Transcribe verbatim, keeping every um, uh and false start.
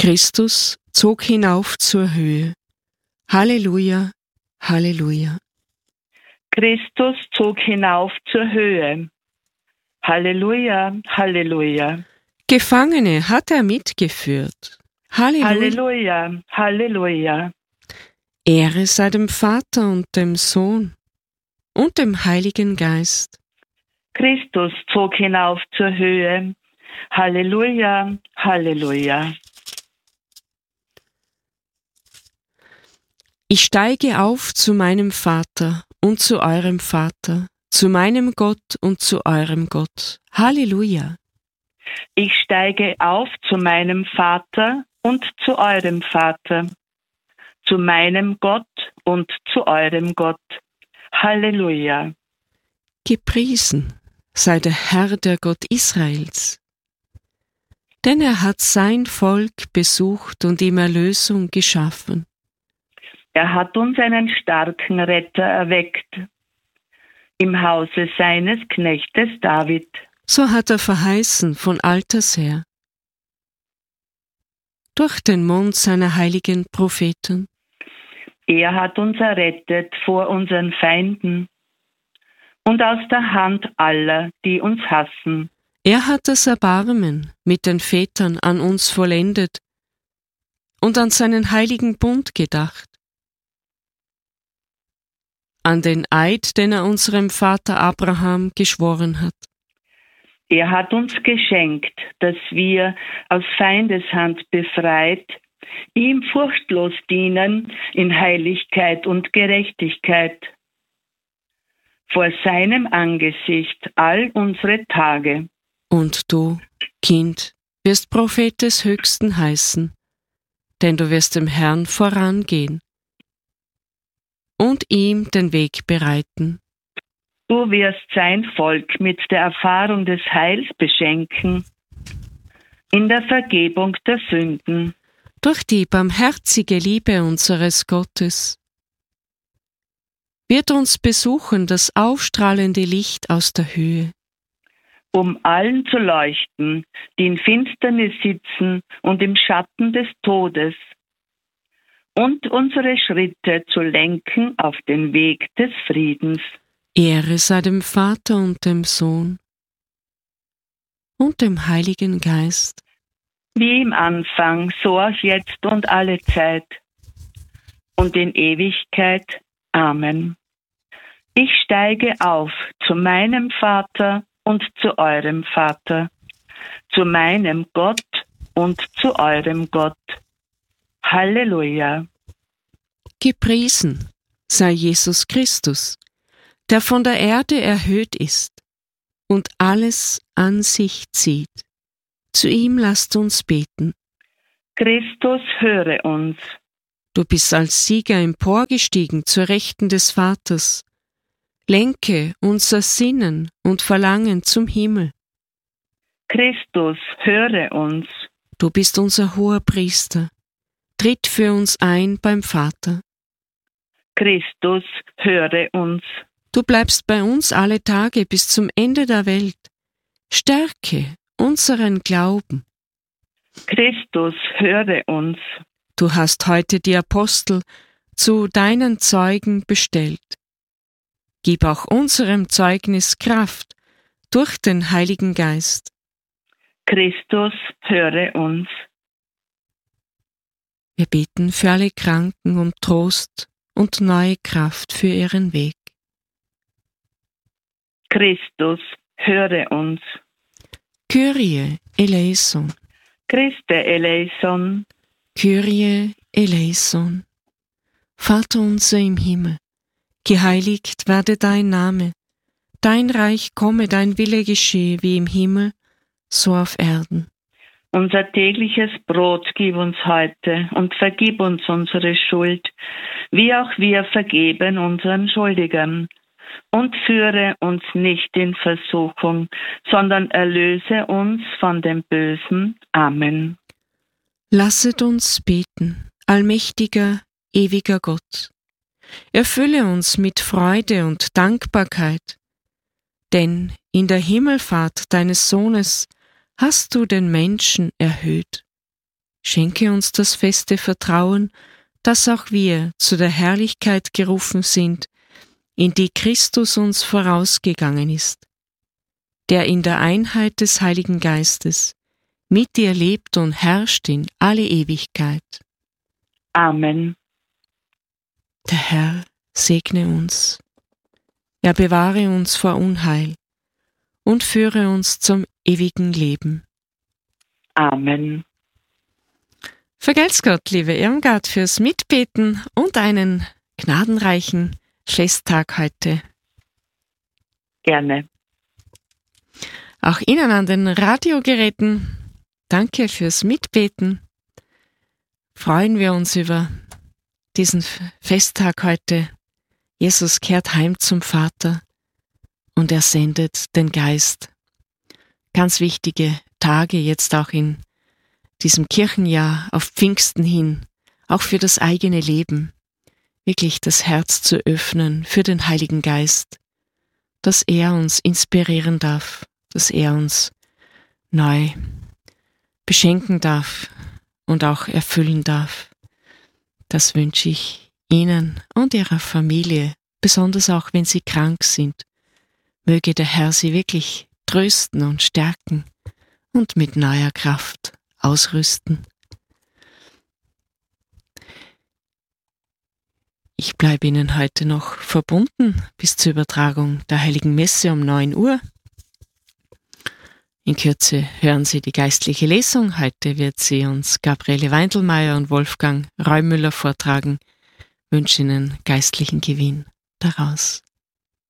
Christus zog hinauf zur Höhe. Halleluja, Halleluja. Christus zog hinauf zur Höhe. Halleluja, Halleluja. Gefangene hat er mitgeführt. Halleluja. Halleluja, Halleluja. Ehre sei dem Vater und dem Sohn und dem Heiligen Geist. Christus zog hinauf zur Höhe. Halleluja, Halleluja. Ich steige auf zu meinem Vater und zu eurem Vater, zu meinem Gott und zu eurem Gott. Halleluja. Ich steige auf zu meinem Vater und zu eurem Vater, zu meinem Gott und zu eurem Gott. Halleluja. Gepriesen sei der Herr, der Gott Israels. Denn er hat sein Volk besucht und ihm Erlösung geschaffen. Er hat uns einen starken Retter erweckt, im Hause seines Knechtes David. So hat er verheißen von alters her, durch den Mund seiner heiligen Propheten. Er hat uns errettet vor unseren Feinden und aus der Hand aller, die uns hassen. Er hat das Erbarmen mit den Vätern an uns vollendet und an seinen heiligen Bund gedacht. An den Eid, den er unserem Vater Abraham geschworen hat. Er hat uns geschenkt, dass wir aus Feindeshand befreit, ihm furchtlos dienen in Heiligkeit und Gerechtigkeit. Vor seinem Angesicht all unsere Tage. Und du, Kind, wirst Prophet des Höchsten heißen, denn du wirst dem Herrn vorangehen und ihm den Weg bereiten. Du wirst sein Volk mit der Erfahrung des Heils beschenken, in der Vergebung der Sünden. Durch die barmherzige Liebe unseres Gottes wird uns besuchen das aufstrahlende Licht aus der Höhe, um allen zu leuchten, die in Finsternis sitzen und im Schatten des Todes, und unsere Schritte zu lenken auf den Weg des Friedens. Ehre sei dem Vater und dem Sohn und dem Heiligen Geist. Wie im Anfang, so auch jetzt und alle Zeit und in Ewigkeit. Amen. Ich steige auf zu meinem Vater und zu eurem Vater, zu meinem Gott und zu eurem Gott. Halleluja. Gepriesen sei Jesus Christus, der von der Erde erhöht ist und alles an sich zieht. Zu ihm lasst uns beten. Christus, höre uns. Du bist als Sieger emporgestiegen zur Rechten des Vaters. Lenke unser Sinnen und Verlangen zum Himmel. Christus, höre uns. Du bist unser hoher Priester. Tritt für uns ein beim Vater. Christus, höre uns. Du bleibst bei uns alle Tage bis zum Ende der Welt. Stärke unseren Glauben. Christus, höre uns. Du hast heute die Apostel zu deinen Zeugen bestellt. Gib auch unserem Zeugnis Kraft durch den Heiligen Geist. Christus, höre uns. Wir beten für alle Kranken um Trost und neue Kraft für ihren Weg. Christus, höre uns. Kyrie eleison. Christe eleison. Kyrie eleison. Vater unser im Himmel, geheiligt werde dein Name, dein Reich komme, dein Wille geschehe wie im Himmel, so auf Erden. Unser tägliches Brot gib uns heute und vergib uns unsere Schuld, wie auch wir vergeben unseren Schuldigern. Und führe uns nicht in Versuchung, sondern erlöse uns von dem Bösen. Amen. Lasset uns beten, allmächtiger, ewiger Gott. Erfülle uns mit Freude und Dankbarkeit, denn in der Himmelfahrt deines Sohnes hast du den Menschen erhöht. Schenke uns das feste Vertrauen, dass auch wir zu der Herrlichkeit gerufen sind, in die Christus uns vorausgegangen ist, der in der Einheit des Heiligen Geistes mit dir lebt und herrscht in alle Ewigkeit. Amen. Der Herr segne uns. Er bewahre uns vor Unheil und führe uns zum ewigen Leben. Amen. Vergelt's Gott, liebe Irmgard, fürs Mitbeten und einen gnadenreichen Festtag heute. Gerne. Auch Ihnen an den Radiogeräten, danke fürs Mitbeten. Freuen wir uns über diesen Festtag heute. Jesus kehrt heim zum Vater und er sendet den Geist. Ganz wichtige Tage jetzt auch in diesem Kirchenjahr auf Pfingsten hin, auch für das eigene Leben, wirklich das Herz zu öffnen für den Heiligen Geist, dass er uns inspirieren darf, dass er uns neu beschenken darf und auch erfüllen darf. Das wünsche ich Ihnen und Ihrer Familie, besonders auch wenn Sie krank sind. Möge der Herr Sie wirklich trösten und stärken und mit neuer Kraft ausrüsten. Ich bleibe Ihnen heute noch verbunden bis zur Übertragung der Heiligen Messe um neun Uhr. In Kürze hören Sie die geistliche Lesung. Heute wird sie uns Gabriele Weindelmeier und Wolfgang Reumüller vortragen. Ich wünsche Ihnen geistlichen Gewinn daraus.